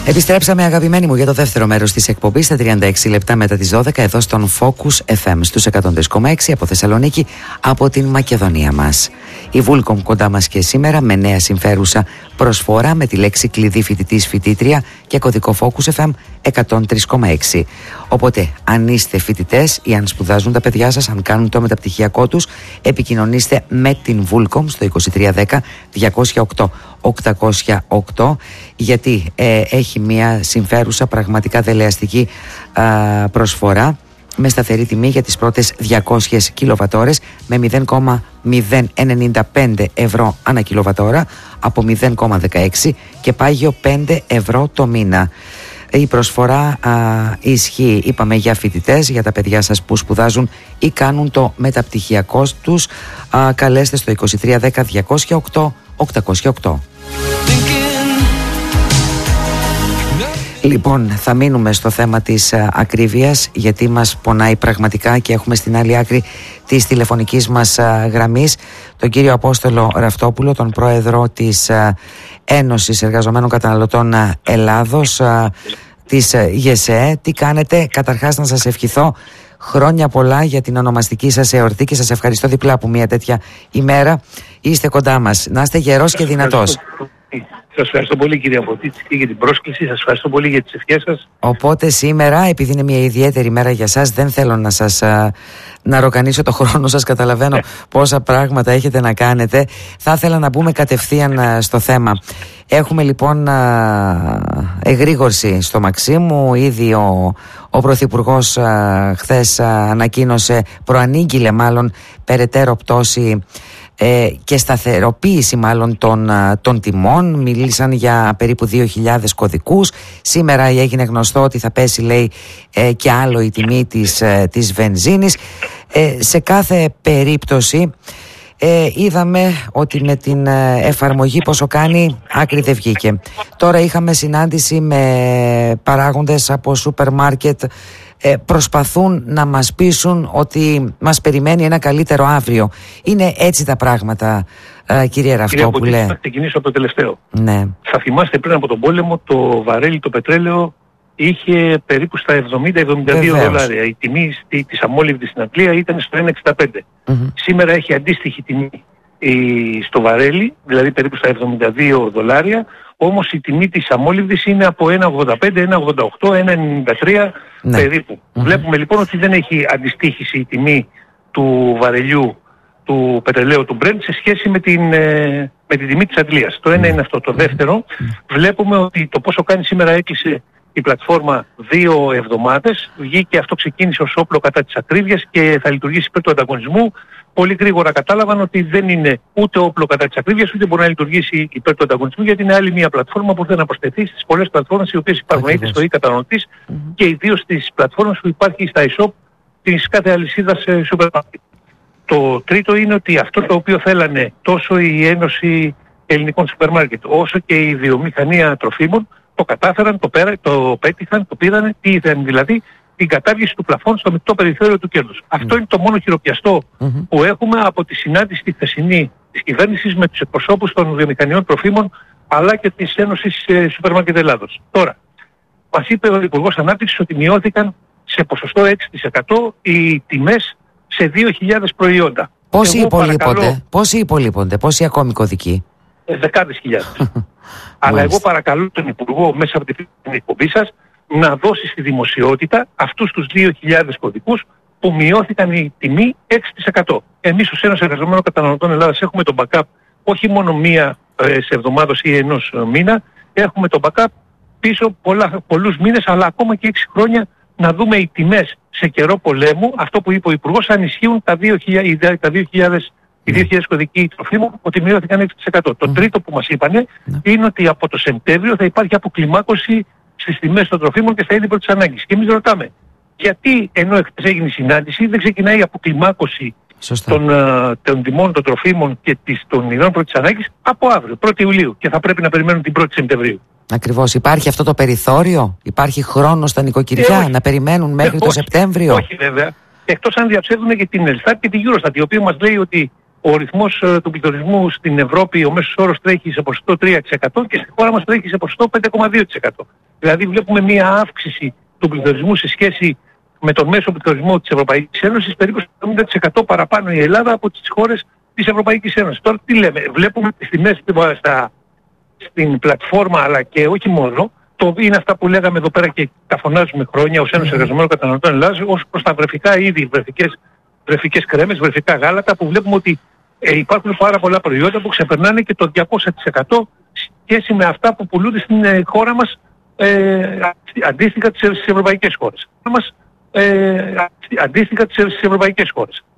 Επιστρέψαμε, αγαπημένοι μου, για το δεύτερο μέρος της εκπομπής στα 36 λεπτά μετά τις 12 εδώ στον Focus FM στους 103,6 από Θεσσαλονίκη, από την Μακεδονία μας. Η Vulcom κοντά μας και σήμερα με νέα συμφέρουσα προσφορά με τη λέξη κλειδί φοιτητής φοιτήτρια και κωδικό Focus FM 103,6. Οπότε, αν είστε φοιτητές ή αν σπουδάζουν τα παιδιά σας, αν κάνουν το μεταπτυχιακό τους, επικοινωνήστε με την Vulcom στο 2310 208 808, γιατί έχει μια συμφέρουσα, πραγματικά δελεαστική προσφορά με σταθερή τιμή για τις πρώτες 200 κιλοβατόρες με 0,095 ευρώ ανά κιλοβατόρα από 0,16 και πάγιο 5 ευρώ το μήνα. Η προσφορά ισχύει, είπαμε, για φοιτητές, για τα παιδιά σας που σπουδάζουν ή κάνουν το μεταπτυχιακό τους. Καλέστε στο 2310 208 808. Λοιπόν, θα μείνουμε στο θέμα της ακρίβειας, γιατί μας πονάει πραγματικά και έχουμε στην άλλη άκρη της τηλεφωνικής μας γραμμής τον κύριο Απόστολο Ραυτόπουλο, τον πρόεδρο της Ένωσης Εργαζομένων Καταναλωτών Ελλάδος, της ΓΕΣΕ. Τι κάνετε? Καταρχάς να σας ευχηθώ χρόνια πολλά για την ονομαστική σας εορτή και σας ευχαριστώ διπλά που μια τέτοια ημέρα είστε κοντά μας. Να είστε γερός και δυνατός. Σας ευχαριστώ πολύ, κύριε Αποτίτση, για την πρόσκληση. Σας ευχαριστώ πολύ για τις ευχές σας. Οπότε σήμερα, επειδή είναι μια ιδιαίτερη μέρα για σας, δεν θέλω να σας να ροκανίσω το χρόνο σας. Καταλαβαίνω πόσα πράγματα έχετε να κάνετε. Θα ήθελα να μπούμε κατευθείαν στο θέμα. Έχουμε λοιπόν εγρήγορση στο Μαξίμου. Ήδη ο Πρωθυπουργός χθες ανακοίνωσε, προανήγγειλε μάλλον, περαιτέρω πτώση και σταθεροποίηση μάλλον των τιμών. Μίλησαν για περίπου 2.000 κωδικούς. Σήμερα έγινε γνωστό ότι θα πέσει, λέει, και άλλο η τιμή της βενζίνης. Σε κάθε περίπτωση είδαμε ότι με την εφαρμογή πόσο κάνει, άκρη δεν βγήκε. Τώρα είχαμε συνάντηση με παράγοντες από σούπερ μάρκετ, προσπαθούν να μας πείσουν ότι μας περιμένει ένα καλύτερο αύριο. Είναι έτσι τα πράγματα, κύριε Ραυτόπουλε? Θα ξεκινήσω από το τελευταίο. Ναι. Θα θυμάστε, πριν από τον πόλεμο το βαρέλι, το πετρέλαιο είχε περίπου στα 70-72 δολάρια. Η τιμή της αμόλυβδης στην Αγγλία ήταν στο 1,65. Σήμερα έχει αντίστοιχη τιμή στο βαρέλι, δηλαδή περίπου στα 72 δολάρια. Όμως η τιμή της αμόλυβδης είναι από 1,85, 1,88, 1,93 περίπου. Βλέπουμε λοιπόν ότι δεν έχει αντιστοίχηση η τιμή του βαρελιού του πετρελαίου του Brent σε σχέση με την τιμή της Αγγλίας. Το ένα είναι αυτό. Το δεύτερο, βλέπουμε ότι το πόσο κάνει σήμερα έκλεισε η πλατφόρμα 2 εβδομάδες. Βγήκε, αυτό ξεκίνησε ως όπλο κατά της ακρίβειας και θα λειτουργήσει υπέρ του ανταγωνισμού. Πολύ γρήγορα κατάλαβαν ότι δεν είναι ούτε όπλο κατά της ακρίβειας, ούτε μπορεί να λειτουργήσει υπέρ του ανταγωνισμού, γιατί είναι άλλη μια πλατφόρμα που δεν θα προσθεθεί στις πολλές πλατφόρμες οι οποίες υπάρχουν είτε στο e-καταναλωτής και ιδίως στις πλατφόρμες που υπάρχει στα e-shop της κάθε αλυσίδας σούπερ μάρκετ. Το τρίτο είναι ότι αυτό το οποίο θέλανε τόσο η Ένωση Ελληνικών Σούπερ Μάρκετ όσο και η βιομηχανία τροφίμων το κατάφεραν, το πέτυχαν, το πήρανε. Τι ήθελαν δηλαδή? Την κατάργηση του πλαφών στο μεικτό περιθώριο του κέρδους. Αυτό είναι το μόνο χειροπιαστό που έχουμε από τη συνάντηση τη χθεσινή της κυβέρνησης με τους εκπροσώπους των βιομηχανιών τροφίμων αλλά και της Ένωσης Σούπερ Μάρκετ Ελλάδος. Τώρα, μας είπε ο Υπουργός Ανάπτυξης ότι μειώθηκαν σε ποσοστό 6% οι τιμές σε 2.000 προϊόντα. Πόσοι υπολείπονται, πόσοι ακόμη κωδικοί? Δεκάδες χιλιάδες. Αλλά εγώ παρακαλώ τον Υπουργό μέσα από την εκπομπή σας να δώσει στη δημοσιότητα αυτούς τους 2.000 κωδικούς που μειώθηκαν η τιμή 6%. Εμείς ως Ένωση Εργαζομένων Καταναλωτών Ελλάδας έχουμε το backup όχι μόνο μία σε εβδομάδος ή ενός μήνα, έχουμε το backup πίσω πολλούς μήνες, αλλά ακόμα και 6 χρόνια, να δούμε οι τιμές σε καιρό πολέμου, αυτό που είπε ο Υπουργός, αν ισχύουν τα 2.000 κωδικοί τροφίμων, ότι μειώθηκαν 6%. Το τρίτο που μας είπανε είναι ότι από το Σεπτέμβριο θα υπάρχει αποκλιμάκωση στις τιμές των τροφίμων και στα είδη πρώτης ανάγκης. Και εμείς ρωτάμε, γιατί ενώ εχθές έγινε η συνάντηση δεν ξεκινάει η αποκλιμάκωση των τιμών των τροφίμων και των ειδών πρώτης ανάγκης από αύριο, 1η Ιουλίου, και θα πρέπει να περιμένουν την 1η Σεπτεμβρίου? Ακριβώς. Υπάρχει αυτό το περιθώριο? Υπάρχει χρόνο στα νοικοκυριά να περιμένουν μέχρι το Σεπτέμβριο? Όχι βέβαια. Εκτός αν διαψεύδουν και την Ελστάτ και την Eurostat, η οποία μας λέει ότι ο ρυθμός του πληθωρισμού στην Ευρώπη, ο μέσος όρος τρέχει σε ποσοστό 3% και στη χώρα μας τρέχει σε ποσοστό 5,2%. Δηλαδή βλέπουμε μια αύξηση του πληθωρισμού σε σχέση με τον μέσο πληθωρισμό της Ευρωπαϊκής Ένωσης περίπου 70% παραπάνω η Ελλάδα από τις χώρες της Ευρωπαϊκής Ένωσης. Τώρα τι λέμε, βλέπουμε τις τιμές στην πλατφόρμα αλλά και όχι μόνο, είναι αυτά που λέγαμε εδώ πέρα και τα φωνάζουμε χρόνια ως Ένωση Εργαζομένων Καταναλωτών Ελλάδας, ως προς τα βρεφικά είδη, βρεφικές κρέμες, βρεφικά γάλατα, που βλέπουμε ότι υπάρχουν πάρα πολλά προϊόντα που ξεπερνάνε και το 200% σχέση με αυτά που πουλούνται στην χώρα μας αντίστοιχα στις ευρωπαϊκές χώρες. Αντίστοιχα στις ευρωπαϊκές χώρες.